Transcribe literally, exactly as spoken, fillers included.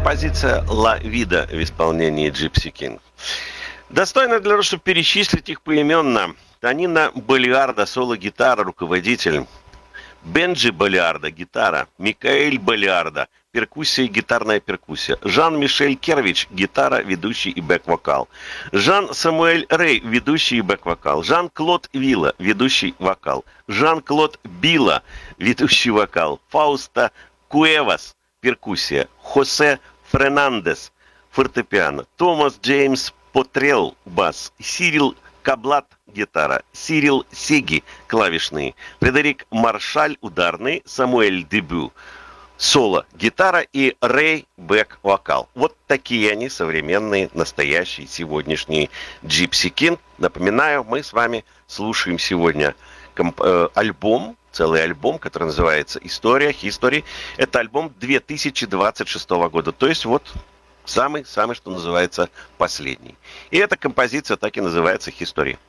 композиция «Ла Вида» в исполнении Gypsy King. Достойно для того, чтобы перечислить их поименно. Танина Балиарда, соло-гитара, руководитель. Бенджи Балиарда, гитара. Микаэль Балиарда, перкуссия и гитарная перкуссия. Жан-Мишель Кервич, гитара, ведущий и бэк-вокал. Жан-Самуэль Рей, ведущий и бэк-вокал. Жан-Клод Вилла, ведущий вокал. Жан-Клод Билла, ведущий вокал. Фауста Куэвас, перкуссия. Хосе Фернандес, фортепиано. Томас Джеймс Потрел, бас. Сирил Каблат, гитара. Сирил Сеги, клавишные. Фредерик Маршаль, ударный. Самуэль Дебю, соло, гитара. И Рэй, бэк-вокал. Вот такие они, современные, настоящие, сегодняшние Gypsy King. Напоминаю, мы с вами слушаем сегодня комп- э, альбом, целый альбом, который называется «История, History». Это альбом две тысячи двадцать шестого года. То есть вот самый-самый, что называется, последний. И эта композиция так и называется «History».